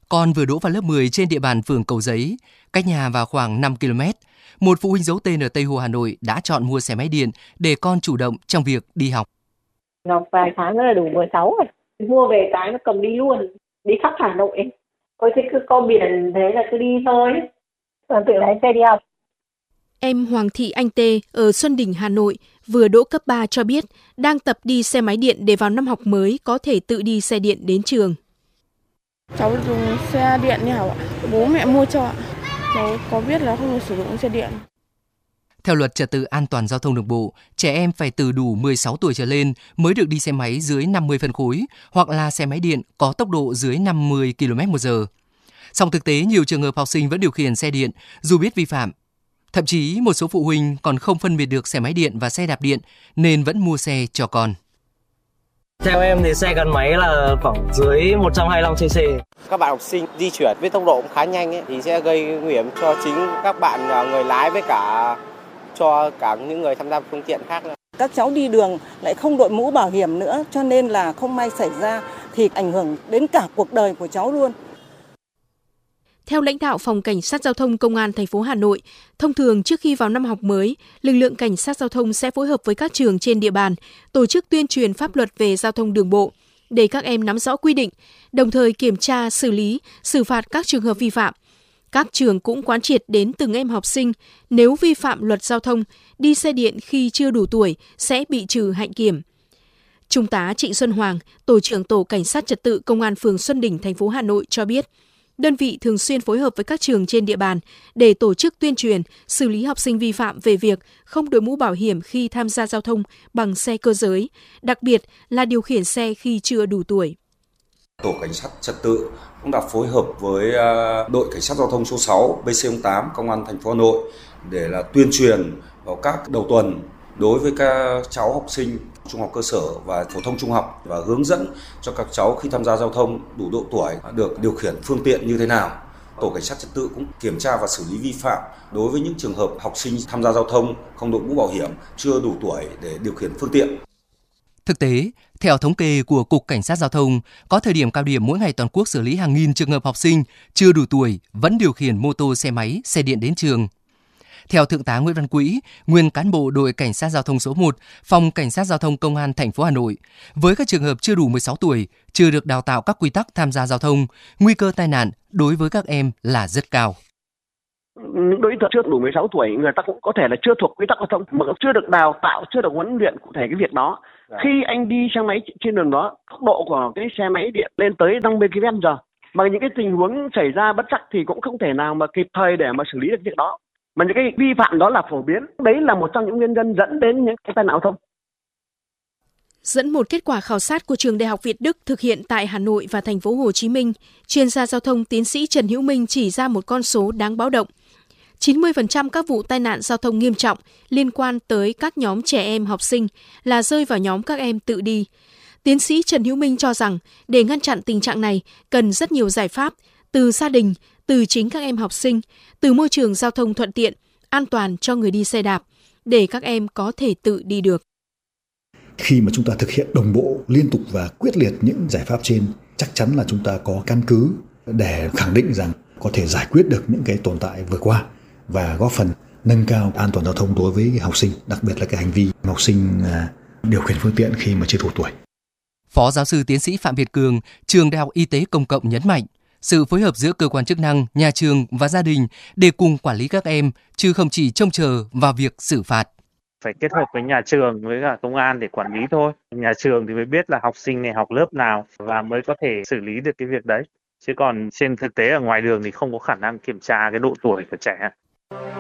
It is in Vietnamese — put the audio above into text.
Con vừa đỗ vào lớp 10 trên địa bàn phường Cầu Giấy, cách nhà vào khoảng 5 km. Một phụ huynh giấu tên ở Tây Hồ, Hà Nội đã chọn mua xe máy điện để con chủ động trong việc đi học. Học vài tháng nữa là đủ 16 rồi. Mua về cái nó cầm đi luôn, đi khắp Hà Nội. Thôi thế cứ có biển thế là cứ đi thôi. Còn tự lái xe đi học. Em Hoàng Thị Anh Tê ở Xuân Đỉnh, Hà Nội vừa đỗ cấp 3 cho biết đang tập đi xe máy điện để vào năm học mới có thể tự đi xe điện đến trường. Cháu dùng xe điện đi học ạ. Bố mẹ mua cho ạ. Cháu có biết là không được sử dụng xe điện. Theo luật trật tự an toàn giao thông đường bộ, trẻ em phải từ đủ 16 tuổi trở lên mới được đi xe máy dưới 50 phân khối hoặc là xe máy điện có tốc độ dưới 50 km/h. Song thực tế, nhiều trường hợp học sinh vẫn điều khiển xe điện dù biết vi phạm. Thậm chí một số phụ huynh còn không phân biệt được xe máy điện và xe đạp điện nên vẫn mua xe cho con. Theo em thì xe gắn máy là khoảng dưới 125cc. Các bạn học sinh di chuyển với tốc độ khá nhanh ấy, thì sẽ gây nguy hiểm cho chính các bạn người lái với cả cho cả những người tham gia phương tiện khác. Các cháu đi đường lại không đội mũ bảo hiểm nữa, cho nên là không may xảy ra thì ảnh hưởng đến cả cuộc đời của cháu luôn. Theo lãnh đạo Phòng Cảnh sát Giao thông Công an thành phố Hà Nội, thông thường trước khi vào năm học mới, lực lượng Cảnh sát Giao thông sẽ phối hợp với các trường trên địa bàn, tổ chức tuyên truyền pháp luật về giao thông đường bộ, để các em nắm rõ quy định, đồng thời kiểm tra, xử lý, xử phạt các trường hợp vi phạm. Các trường cũng quán triệt đến từng em học sinh, nếu vi phạm luật giao thông, đi xe điện khi chưa đủ tuổi sẽ bị trừ hạnh kiểm. Trung tá Trịnh Xuân Hoàng, Tổ trưởng Tổ Cảnh sát Trật tự Công an phường Xuân Đỉnh, thành phố Hà Nội cho biết, đơn vị thường xuyên phối hợp với các trường trên địa bàn để tổ chức tuyên truyền, xử lý học sinh vi phạm về việc không đội mũ bảo hiểm khi tham gia giao thông bằng xe cơ giới, đặc biệt là điều khiển xe khi chưa đủ tuổi. Tổ Cảnh sát Trật tự cũng đã phối hợp với đội Cảnh sát Giao thông số 6 BC08 Công an thành phố Hà Nội để là tuyên truyền vào các đầu tuần đối với các cháu học sinh trung học cơ sở và phổ thông trung học và hướng dẫn cho các cháu khi tham gia giao thông đủ độ tuổi được điều khiển phương tiện như thế nào. Tổ Cảnh sát Trật tự cũng kiểm tra và xử lý vi phạm đối với những trường hợp học sinh tham gia giao thông không đội mũ bảo hiểm, chưa đủ tuổi để điều khiển phương tiện. Thực tế, theo thống kê của Cục Cảnh sát Giao thông, có thời điểm cao điểm mỗi ngày toàn quốc xử lý hàng nghìn trường hợp học sinh chưa đủ tuổi vẫn điều khiển mô tô, xe máy, xe điện đến trường. Theo Thượng tá Nguyễn Văn Quỹ, nguyên cán bộ đội Cảnh sát Giao thông số 1, Phòng Cảnh sát Giao thông Công an thành phố Hà Nội, với các trường hợp chưa đủ 16 tuổi, chưa được đào tạo các quy tắc tham gia giao thông, nguy cơ tai nạn đối với các em là rất cao. Những đối tượng chưa đủ 16 tuổi, người ta cũng có thể là chưa thuộc quy tắc giao thông, mà chưa được đào tạo, chưa được huấn luyện cụ thể cái việc đó. Khi anh đi xe máy trên đường đó, tốc độ của cái xe máy điện lên tới 50 km/h, mà những cái tình huống xảy ra bất trắc thì cũng không thể nào mà kịp thời để mà xử lý được việc đó. Mà những cái vi phạm đó là phổ biến, đấy là một trong những nguyên nhân dẫn đến những cái tai nạn giao thông. Dẫn một kết quả khảo sát của Trường Đại học Việt Đức thực hiện tại Hà Nội và thành phố Hồ Chí Minh, chuyên gia giao thông tiến sĩ Trần Hữu Minh chỉ ra một con số đáng báo động. 90% các vụ tai nạn giao thông nghiêm trọng liên quan tới các nhóm trẻ em học sinh là rơi vào nhóm các em tự đi. Tiến sĩ Trần Hữu Minh cho rằng để ngăn chặn tình trạng này cần rất nhiều giải pháp, từ gia đình, từ chính các em học sinh, từ môi trường giao thông thuận tiện, an toàn cho người đi xe đạp, để các em có thể tự đi được. Khi mà chúng ta thực hiện đồng bộ, liên tục và quyết liệt những giải pháp trên, chắc chắn là chúng ta có căn cứ để khẳng định rằng có thể giải quyết được những cái tồn tại vừa qua và góp phần nâng cao an toàn giao thông đối với học sinh, đặc biệt là cái hành vi học sinh điều khiển phương tiện khi mà chưa đủ tuổi. Phó giáo sư tiến sĩ Phạm Việt Cường, Trường Đại học Y tế Công cộng nhấn mạnh, sự phối hợp giữa cơ quan chức năng, nhà trường và gia đình để cùng quản lý các em, chứ không chỉ trông chờ vào việc xử phạt. Phải kết hợp với nhà trường với cả công an để quản lý thôi. Nhà trường thì mới biết là học sinh này học lớp nào và mới có thể xử lý được cái việc đấy. Chứ còn trên thực tế ở ngoài đường thì không có khả năng kiểm tra cái độ tuổi của trẻ.